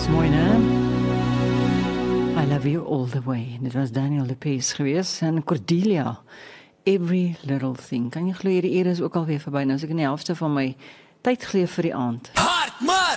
Dis mooi, né? I love you all the way. Dit was Daniel de Pees geweest en Cordelia. Every little thing. Kan jy glo hierdie ure is ook alweer verby. Nou is ek in die helfte van my tyd geleef vir die aand.